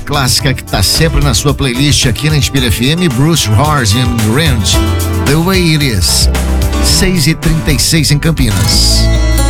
clássica que tá sempre na sua playlist aqui na Inspira FM, Bruce Horns and Range, The Way It Is. 6h36 em Campinas.